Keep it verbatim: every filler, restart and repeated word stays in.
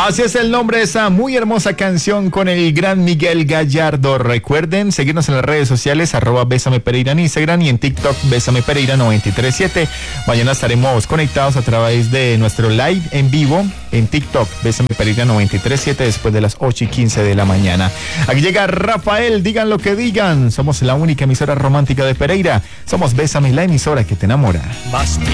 Así es el nombre de esa muy hermosa canción con el gran Miguel Gallardo. Recuerden seguirnos en las redes sociales, arroba Bésame Pereira en Instagram y en TikTok Bésame Pereira noventa y tres siete. Mañana estaremos conectados a través de nuestro live en vivo en TikTok Bésame Pereira noventa y tres siete después de las ocho y quince de la mañana. Aquí llega Rafael, digan lo que digan. Somos la única emisora romántica de Pereira. Somos Bésame, la emisora que te enamora.